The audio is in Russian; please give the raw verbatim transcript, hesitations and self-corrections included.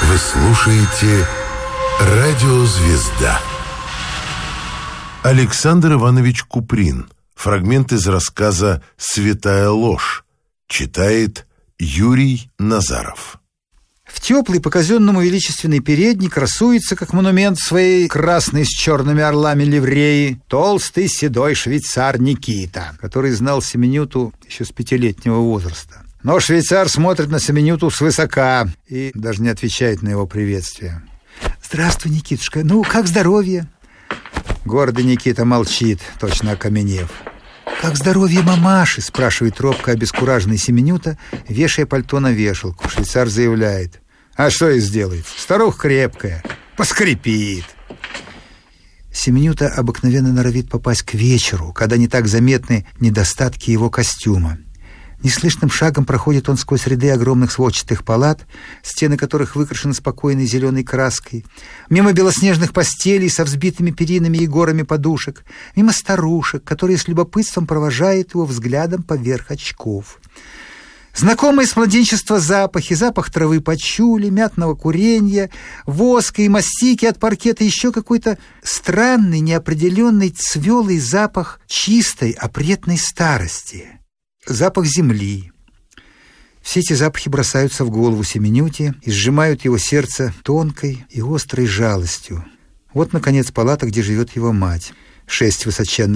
Вы слушаете «Радио Звезда». Александр Иванович Куприн. Фрагмент из рассказа «Святая ложь». Читает Юрий Назаров. В теплый по-казенному величественный передник красуется, как монумент своей красной с черными орлами ливреи, толстый седой швейцар Никита, который знал Семенюту еще с пятилетнего возраста. Но швейцар смотрит на Семенюту свысока и даже не отвечает на его приветствие. «Здравствуй, Никитушка, ну, как здоровье?» Гордый Никита молчит, точно окаменев. «Как здоровье мамаши?» — спрашивает робко обескураженный Семенюта, вешая пальто на вешалку. Швейцар заявляет: «А что и сделает? Старуха крепкая, поскрипит». Семенюта обыкновенно норовит попасть к вечеру, когда не так заметны недостатки его костюма. Неслышным шагом проходит он сквозь ряды огромных сводчатых палат, стены которых выкрашены спокойной зеленой краской, мимо белоснежных постелей со взбитыми перинами и горами подушек, мимо старушек, которые с любопытством провожают его взглядом поверх очков. Знакомые с младенчества запахи, запах травы почули, мятного куренья, воска и мастики от паркета, еще какой-то странный, неопределенный, цвелый запах чистой, опрятной старости. Запах земли. Все эти запахи бросаются в голову Семенюте и сжимают его сердце тонкой и острой жалостью. Вот, наконец, палата, где живет его мать. Шесть высоченных